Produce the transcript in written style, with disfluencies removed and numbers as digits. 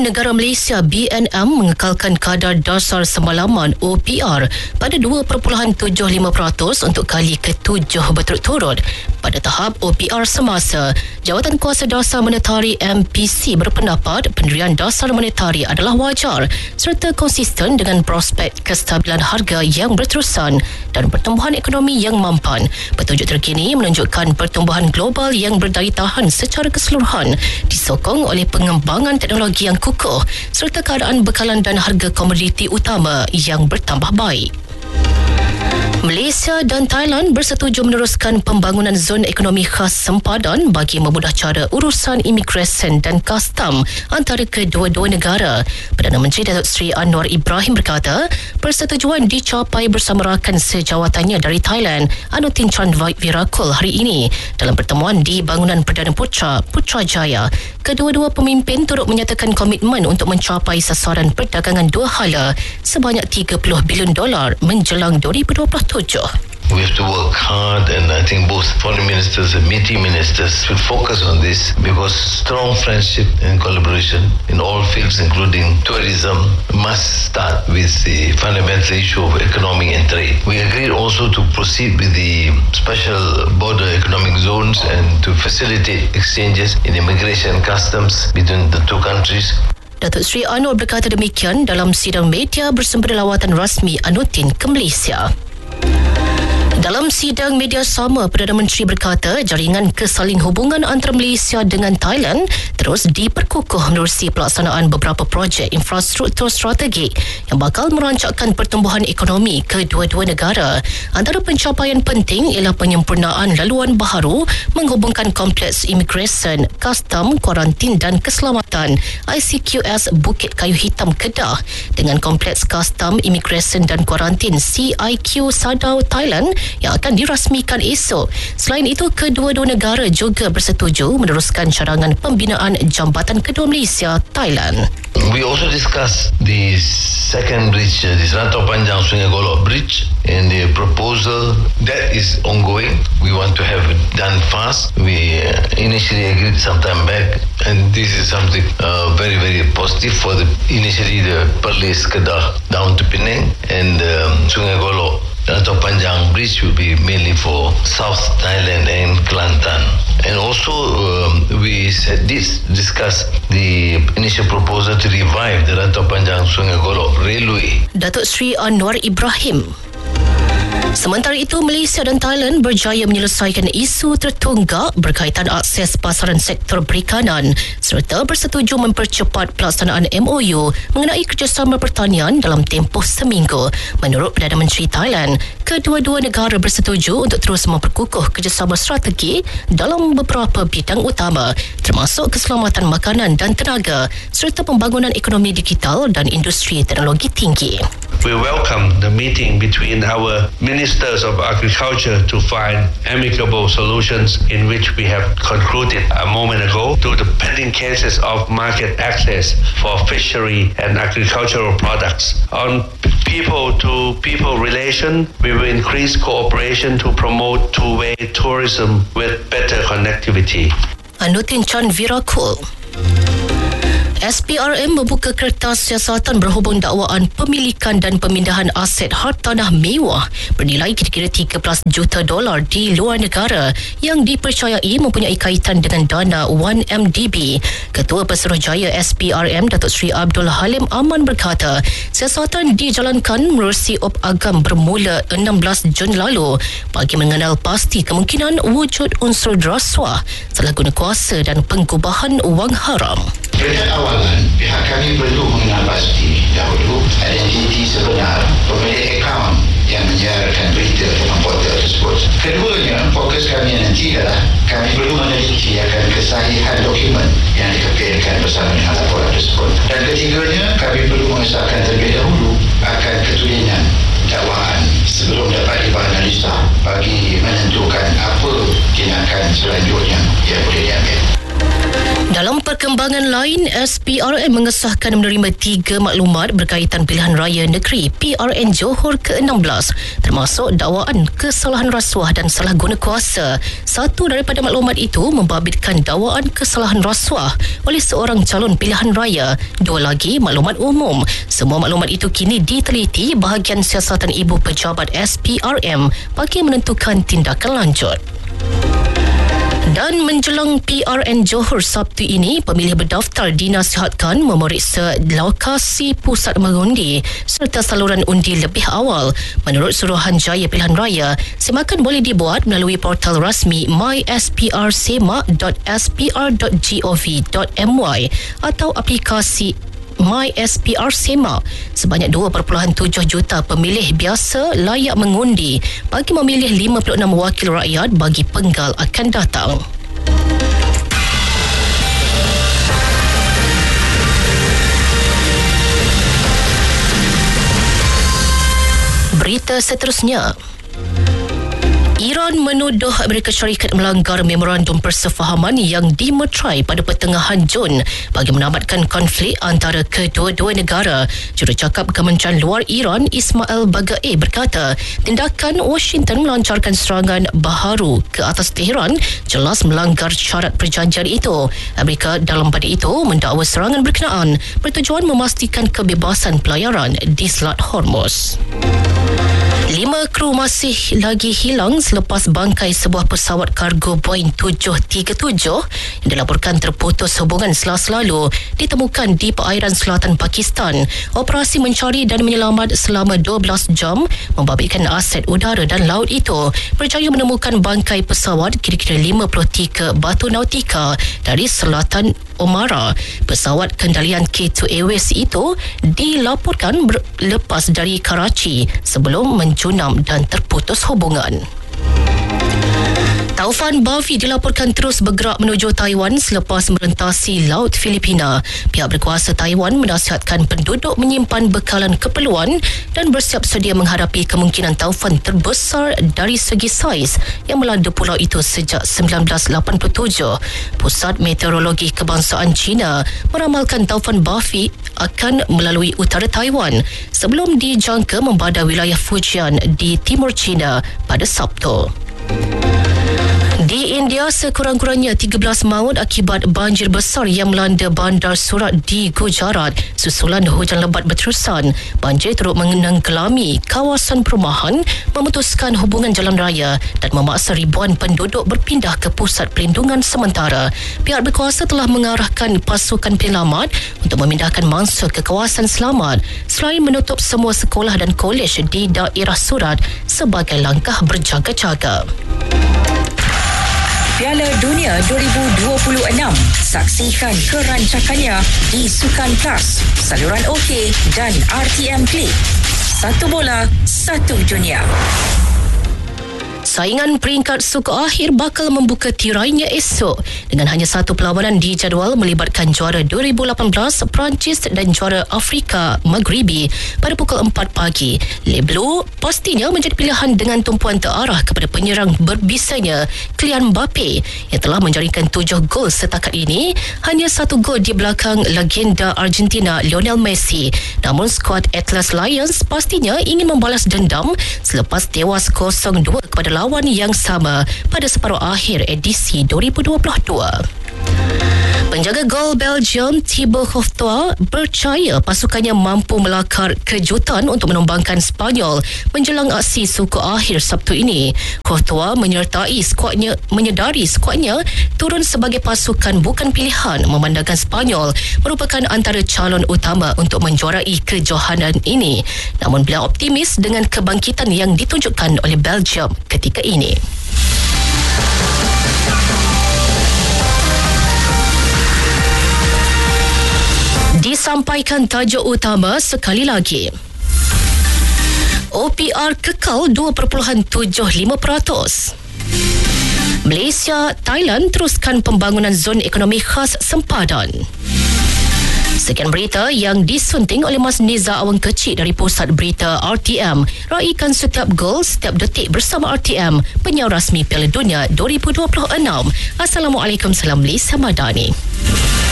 Negara Malaysia BNM mengekalkan kadar dasar semalaman OPR pada 2.75% untuk kali ke-7 berturut-turut. Pada tahap OPR semasa, Jawatan Kuasa Dasar Monetari MPC berpendapat pendirian dasar monetari adalah wajar serta konsisten dengan prospek kestabilan harga yang berterusan dan pertumbuhan ekonomi yang mampan. Petunjuk terkini menunjukkan pertumbuhan global yang berdaya tahan secara keseluruhan disokong oleh pengembangan teknologi yang kukuh serta keadaan bekalan dan harga komoditi utama yang bertambah baik. Malaysia dan Thailand bersetuju meneruskan pembangunan zon ekonomi khas sempadan bagi memudah cara urusan imigresen dan kastam antara kedua-dua negara. Perdana Menteri Datuk Seri Anwar Ibrahim berkata, persetujuan dicapai bersama rakan sejawatannya dari Thailand, Anutin Chandravirakul hari ini dalam pertemuan di bangunan Perdana Putrajaya. Kedua-dua pemimpin turut menyatakan komitmen untuk mencapai sasaran perdagangan dua hala sebanyak $30 bilion menjelang 2027. We have to work hard, and I think both foreign ministers and meeting ministers should focus on this because strong friendship and collaboration in all fields, including tourism, must start with the fundamental issue of economy and trade. We agreed also to proceed with the special border economic zones and to facilitate exchanges in immigration customs between the two countries. Datuk Seri Anwar berkata demikian dalam sidang media bersempena lawatan rasmi Anutin ke Malaysia. Dalam sidang media sama, Perdana Menteri berkata jaringan kesaling hubungan antara Malaysia dengan Thailand terus diperkukuh menerusi pelaksanaan beberapa projek infrastruktur strategik yang bakal merancangkan pertumbuhan ekonomi kedua-dua negara. Antara pencapaian penting ialah penyempurnaan laluan baharu menghubungkan kompleks imigresen, kastam, kuarantin dan keselamatan ICQS Bukit Kayu Hitam Kedah dengan kompleks kastam, imigresen dan kuarantin CIQ Sadao Thailand yang akan dirasmikan esok. Selain itu, kedua-dua negara juga bersetuju meneruskan cadangan pembinaan jambatan kedua Malaysia-Thailand. We also discussed the second bridge, this Rantau Panjang Sungai Golok Bridge, and the proposal that is ongoing. We want to have it done fast. We initially agreed some time back, and this is something very, very positive for initially the Perlis Kedah down to Penang, and Sungai Golok Rantau Panjang Bridge will be mainly for South Thailand and Kelantan. And also we discuss the initial proposal to revive the Rantau Panjang Sungai Golok Railway. Datuk Seri Anwar Ibrahim. Sementara itu, Malaysia dan Thailand berjaya menyelesaikan isu tertunggak berkaitan akses pasaran sektor perikanan serta bersetuju mempercepat pelaksanaan MOU mengenai kerjasama pertanian dalam tempoh seminggu. Menurut Perdana Menteri Thailand, kedua-dua negara bersetuju untuk terus memperkukuh kerjasama strategi dalam beberapa bidang utama termasuk keselamatan makanan dan tenaga serta pembangunan ekonomi digital dan industri teknologi tinggi. We welcome the meeting between our Ministers of Agriculture to find amicable solutions in which we have concluded a moment ago to the pending cases of market access for fishery and agricultural products. On people-to-people relation, we will increase cooperation to promote two-way tourism with better connectivity. Anutin Chandravirakul. SPRM membuka kertas siasatan berhubung dakwaan pemilikan dan pemindahan aset hartanah mewah bernilai kira-kira $13 juta di luar negara yang dipercayai mempunyai kaitan dengan dana 1MDB. Ketua Pesuruhjaya SPRM Datuk Seri Abdul Halim Aman berkata, siasatan dijalankan menerusi op agam bermula 16 Jun lalu bagi mengenal pasti kemungkinan wujud unsur rasuah, salah guna kuasa dan pengubahan wang haram. Pada awalan, pihak kami perlu mengenal pasti dahulu identiti sebenar pemilik akaun yang menyiarkan berita dalam portal tersebut. Keduanya, fokus kami nanti adalah kami perlu meneliti akan kesahihan dokumen yang dikepilkan bersama dengan laporan tersebut. Dan ketiganya, kami perlu mengesahkan terlebih dahulu akan ketulinan dakwaan sebelum dapat dianalisa bagi menentukan apa tindakan selanjutnya yang boleh diambil. Dalam perkembangan Perkembangan lain, SPRM mengesahkan menerima 3 maklumat berkaitan pilihan raya negeri PRN Johor ke-16, termasuk dakwaan kesalahan rasuah dan salah guna kuasa. Satu daripada maklumat itu membabitkan dakwaan kesalahan rasuah oleh seorang calon pilihan raya. 2 lagi maklumat umum. Semua maklumat itu kini diteliti bahagian siasatan ibu pejabat SPRM bagi menentukan tindakan lanjut. Dan menjelang PRN Johor Sabtu ini, pemilih berdaftar dinasihatkan memeriksa lokasi pusat mengundi serta saluran undi lebih awal. Menurut Suruhanjaya Pilihan Raya, semakan boleh dibuat melalui portal rasmi mySPR.spr.gov.my atau aplikasi MySPR Semak. Sebanyak 2.7 juta pemilih biasa layak mengundi bagi memilih 56 wakil rakyat bagi penggal akan datang. Berita seterusnya. Iran menuduh Amerika Syarikat melanggar memorandum persefahaman yang dimeterai pada pertengahan Jun bagi menamatkan konflik antara kedua-dua negara. Jurucakap Kementerian Luar Iran Ismail Baqai berkata, tindakan Washington melancarkan serangan baharu ke atas Tehran jelas melanggar syarat perjanjian itu. Amerika dalam pada itu mendakwa serangan berkenaan bertujuan memastikan kebebasan pelayaran di Selat Hormuz. 5 kru masih lagi hilang selepas bangkai sebuah pesawat kargo Boeing 737 yang dilaporkan terputus hubungan Selasa lalu ditemukan di perairan selatan Pakistan. Operasi mencari dan menyelamat selama 12 jam membabitkan aset udara dan laut itu berjaya menemukan bangkai pesawat kira-kira 53 batu nautika dari selatan Omara. Pesawat kendalian K2 Airways itu dilaporkan lepas dari Karachi sebelum menjunam dan terputus hubungan. Taufan Bavi dilaporkan terus bergerak menuju Taiwan selepas merentasi Laut Filipina. Pihak berkuasa Taiwan menasihatkan penduduk menyimpan bekalan keperluan dan bersiap sedia menghadapi kemungkinan taufan terbesar dari segi saiz yang melanda pulau itu sejak 1987. Pusat Meteorologi Kebangsaan China meramalkan taufan Bavi akan melalui utara Taiwan sebelum dijangka membadai wilayah Fujian di timur China pada Sabtu. Di India, sekurang-kurangnya 13 maut akibat banjir besar yang melanda bandar Surat di Gujarat susulan hujan lebat berterusan. Banjir turut menenggelami kawasan perumahan, memutuskan hubungan jalan raya dan memaksa ribuan penduduk berpindah ke pusat perlindungan sementara. Pihak berkuasa telah mengarahkan pasukan penyelamat untuk memindahkan mangsa ke kawasan selamat selain menutup semua sekolah dan kolej di daerah Surat sebagai langkah berjaga-jaga. Piala Dunia 2026. Saksikan kerancakannya di Sukan Plus, saluran OK dan RTM Klik. Satu bola, satu dunia. Saingan peringkat suku akhir bakal membuka tirainya esok dengan hanya satu perlawanan dijadual melibatkan juara 2018 Perancis dan juara Afrika Maghribi pada pukul 4 pagi. Les Bleus pastinya menjadi pilihan dengan tumpuan terarah kepada penyerang berbisanya Kylian Mbappe yang telah menjaringkan 7 gol setakat ini, hanya 1 gol di belakang legenda Argentina Lionel Messi. Namun skuad Atlas Lions pastinya ingin membalas dendam selepas tewas 0-2 kepada lawan yang sama pada separuh akhir edisi 2022. Penjaga gol Belgium Thibaut Courtois percaya pasukannya mampu melakar kejutan untuk menumbangkan Spanyol menjelang aksi suku akhir Sabtu ini. Courtois menyertai menyedari skuadnya turun sebagai pasukan bukan pilihan, memandangkan Spanyol merupakan antara calon utama untuk menjuarai kejohanan ini. Namun beliau optimis dengan kebangkitan yang ditunjukkan oleh Belgium ketika ini. Disampaikan tajuk utama sekali lagi. OPR kekal 2.75%. Malaysia, Thailand teruskan pembangunan zon ekonomi khas sempadan. Sekian berita yang disunting oleh Mas Niza Awang Kecil dari Pusat Berita RTM. Raikan setiap gol, setiap detik bersama RTM, penyiar rasmi Piala Dunia 2026. Assalamualaikum, salam Lisa Madani.